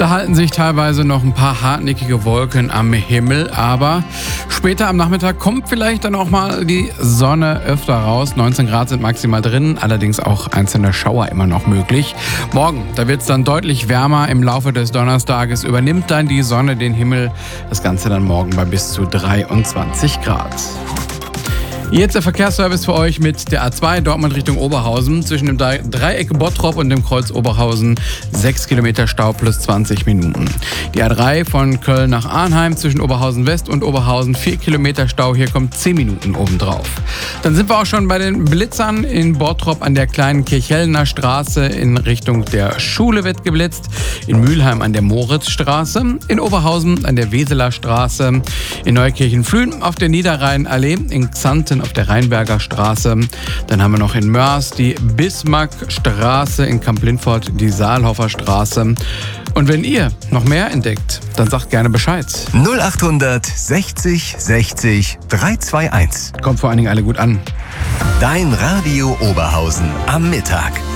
Da halten sich teilweise noch ein paar hartnäckige Wolken am Himmel, aber später am Nachmittag kommt vielleicht dann auch mal die Sonne öfter raus. 19 Grad sind maximal drin, allerdings auch einzelne Schauer immer noch möglich. Morgen, da wird es dann deutlich wärmer. Im Laufe des Donnerstages übernimmt dann die Sonne den Himmel. Das Ganze dann morgen bei bis zu 23 Grad. Jetzt der Verkehrsservice für euch mit der A2 Dortmund Richtung Oberhausen. Zwischen dem Dreieck Bottrop und dem Kreuz Oberhausen 6 Kilometer Stau plus 20 Minuten. Die A3 von Köln nach Arnheim zwischen Oberhausen West und Oberhausen 4 Kilometer Stau. Hier kommt 10 Minuten obendrauf. Dann sind wir auch schon bei den Blitzern in Bottrop an der kleinen Kirchhellner Straße in Richtung der Schule wird geblitzt. In Mülheim an der Moritzstraße. In Oberhausen an der Weseler Straße. In Neukirchen-Flühen auf der Niederrheinallee. In Xanten auf der Rheinberger Straße. Dann haben wir noch in Mörs die Bismarckstraße, in Kamp-Lindfort die Saalhofer Straße. Und wenn ihr noch mehr entdeckt, dann sagt gerne Bescheid. 0800 60 60 321. Kommt vor allen Dingen alle gut an. Dein Radio Oberhausen am Mittag.